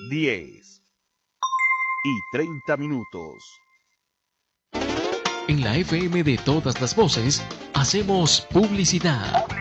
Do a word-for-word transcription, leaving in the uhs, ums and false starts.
diez y treinta minutos. En la F M de todas las voces, hacemos publicidad.